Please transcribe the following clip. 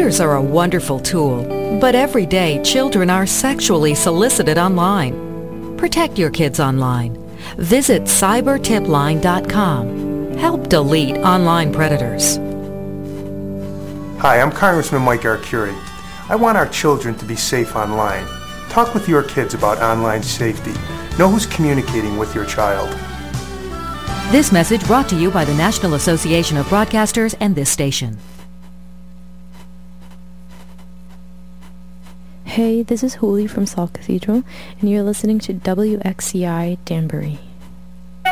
Computers are a wonderful tool, but every day children are sexually solicited online. Protect your kids online. Visit cybertipline.com. Help delete online predators. Hi, I'm Congressman Mike Arcuri. I want our children to be safe online. Talk with your kids about online safety. Know who's communicating with your child. This message brought to you by the National Association of Broadcasters and this station. Hey, this is Hooli from Salt Cathedral, and you're listening to WXCI Danbury.